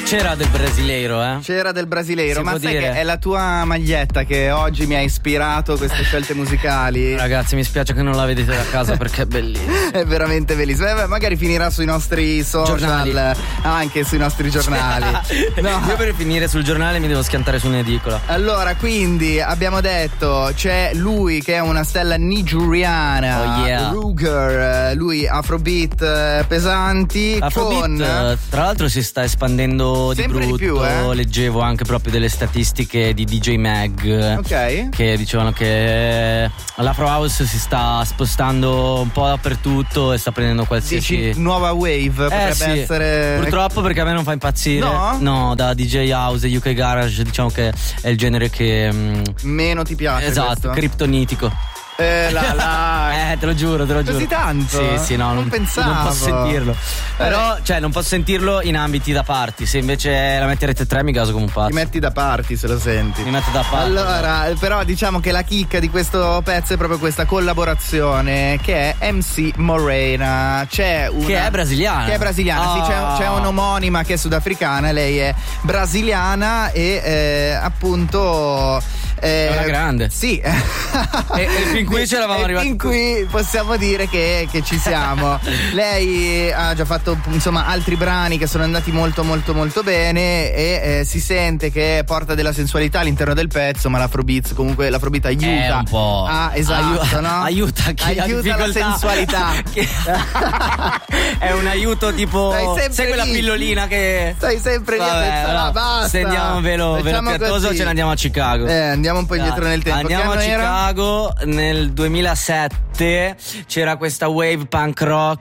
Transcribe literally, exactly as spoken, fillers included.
C'era del brasileiro, eh? C'era del brasileiro, Si ma può sai dire. che è la tua maglietta che oggi mi ha ispirato queste scelte musicali. Ragazzi, mi spiace che non la vedete da casa perché è bellissimo. È veramente bellissimo. Eh, magari finirà sui nostri social, Giornali. anche sui nostri giornali. No. Io per finire sul giornale mi devo schiantare su un'edicola. Allora, quindi abbiamo detto c'è lui che è una stella nigeriana, Oh yeah. Ruger, lui afrobeat eh, pesanti. Afrobeat, con eh, tra l'altro, si sta espandendo di Sempre di brutto. più, eh? Leggevo anche proprio delle statistiche di D J Mag. Ok. Che dicevano che l'Afro House si sta spostando un po' dappertutto e sta prendendo qualsiasi. Dici nuova wave potrebbe Eh, sì. essere. Purtroppo, perché a me non fa impazzire. No? No, da D J House e U K Garage, diciamo che è il genere che mm, Meno ti piace. esatto, questo? criptonitico. Eh, la, la. Eh, te lo giuro, te lo giuro. Così tanto? Sì, sì, no, Non non, pensavo. non posso sentirlo. Però, cioè, non posso sentirlo in ambiti da party. Se invece la metterete tre, mi gaso come un Ti pazzo. metti da party se lo senti. Mi metto da parte. Allora, però diciamo che la chicca di questo pezzo è proprio questa collaborazione che è M C Morena. C'è una Che è brasiliana. Che è brasiliana, sì, c'è, Ah. c'è un'omonima che è sudafricana, lei è brasiliana e eh, appunto eh, È una grande. Sì. E, e fin qui ci eravamo E arrivati. fin qui possiamo dire che, che ci siamo. Lei ha già fatto insomma altri brani che sono andati molto molto molto bene e eh, si sente che porta della sensualità all'interno del pezzo, ma l'afrobeat comunque l'afrobeat aiuta È un po'. a, esatto, Aiu- no? aiuta chi ha aiuta la difficoltà. sensualità. Che- è un aiuto tipo. Stai sempre Sai quella lì. pillolina che. Stai sempre lì a Vabbè, pensare, no. ah, basta. Se andiamo velo, velo Facciamo piattoso, così. ce ne andiamo a Chicago. Eh, andiamo un po' indietro Dai. nel tempo. Andiamo Che a anno era? Chicago nel duemilasette. C'era questa wave punk rock